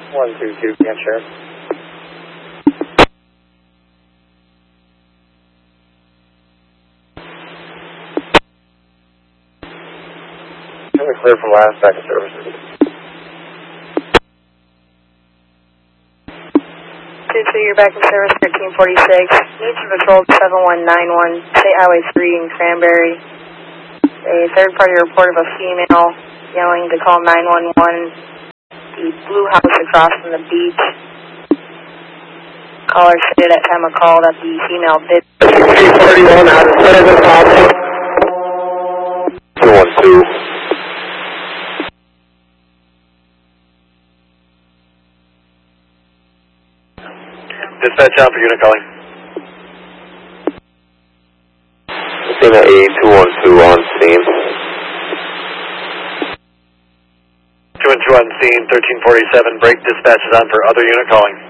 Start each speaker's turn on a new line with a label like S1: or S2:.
S1: 122, Camp Sheriff. Clear from last back in services.
S2: 2-2, you're back in service, 1346. Needs to patrol 7191, State Highway 3 in Cranberry. A third-party report of a female yelling to call 911. The blue house across from the beach. Caller stated at time of call that the female did.
S1: 341 out of service, possible. 212.
S3: Dispatch out for unit calling.
S1: Athena A212 on scene.
S3: 212 on scene, 1347. Break dispatch is on for other unit calling.